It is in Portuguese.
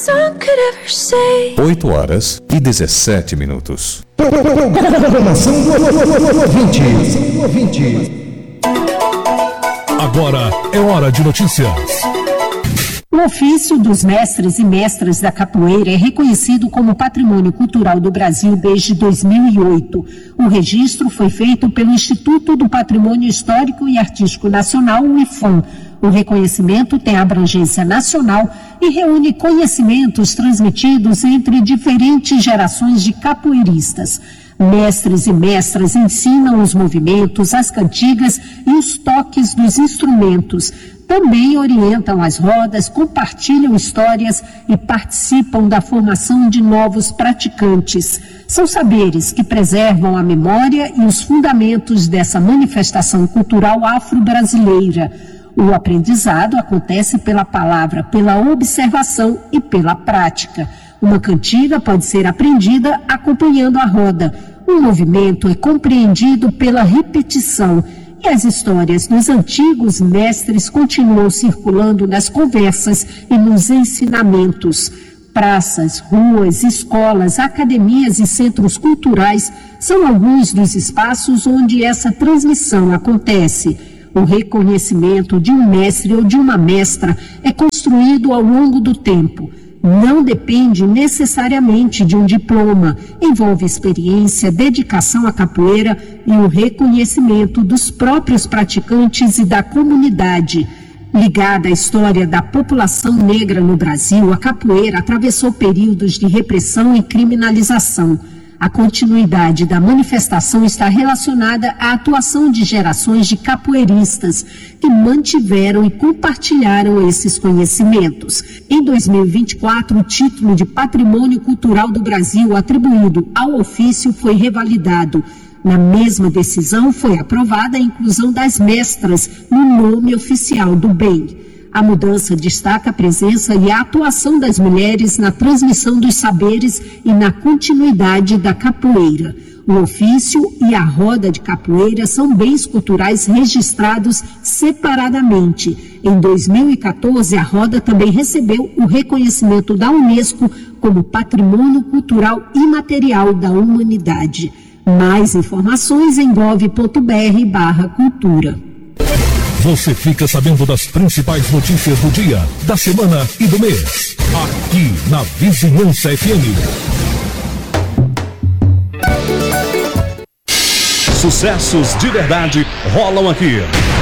8h17. Programação do ouvinte. Agora é hora de notícias. O ofício dos mestres e mestras da capoeira é reconhecido como Patrimônio Cultural do Brasil desde 2008. O registro foi feito pelo Instituto do Patrimônio Histórico e Artístico Nacional, o IFAM. O reconhecimento tem abrangência nacional e reúne conhecimentos transmitidos entre diferentes gerações de capoeiristas. Mestres e mestras ensinam os movimentos, as cantigas e os toques dos instrumentos. Também orientam as rodas, compartilham histórias e participam da formação de novos praticantes. São saberes que preservam a memória e os fundamentos dessa manifestação cultural afro-brasileira. O aprendizado acontece pela palavra, pela observação e pela prática. Uma cantiga pode ser aprendida acompanhando a roda. Um movimento é compreendido pela repetição. E as histórias dos antigos mestres continuam circulando nas conversas e nos ensinamentos. Praças, ruas, escolas, academias e centros culturais são alguns dos espaços onde essa transmissão acontece. O reconhecimento de um mestre ou de uma mestra é construído ao longo do tempo. Não depende necessariamente de um diploma, envolve experiência, dedicação à capoeira e o reconhecimento dos próprios praticantes e da comunidade. Ligada à história da população negra no Brasil, a capoeira atravessou períodos de repressão e criminalização. A continuidade da manifestação está relacionada à atuação de gerações de capoeiristas que mantiveram e compartilharam esses conhecimentos. Em 2024, o título de Patrimônio Cultural do Brasil atribuído ao ofício foi revalidado. Na mesma decisão, foi aprovada a inclusão das mestras no nome oficial do bem. A mudança destaca a presença e a atuação das mulheres na transmissão dos saberes e na continuidade da capoeira. O ofício e a roda de capoeira são bens culturais registrados separadamente. Em 2014, a roda também recebeu o reconhecimento da Unesco como Patrimônio Cultural Imaterial da Humanidade. Mais informações em gov.br/cultura. Você fica sabendo das principais notícias do dia, da semana e do mês. Aqui na Vizinhança FM. Sucessos de verdade rolam aqui.